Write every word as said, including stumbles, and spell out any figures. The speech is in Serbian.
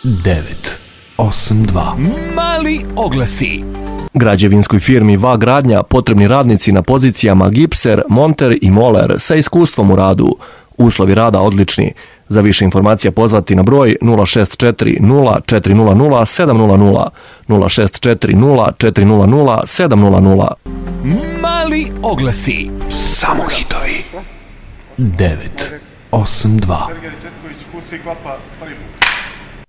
devet osam dva. Mali oglasi. Građevinskoj firmi V A Gradnja potrebni radnici na pozicijama gipser, monter i moler sa iskustvom u radu. Uslovi rada odlični. Za više informacija pozvati na broj nula šest četiri nula četiri nula nula sedam nula nula, nula šest četiri nula četiri nula nula sedam nula nula. Mali oglasi. Samo hitovi. devet osam dva. Sergej Četković, Kursi Klapa, prvi put.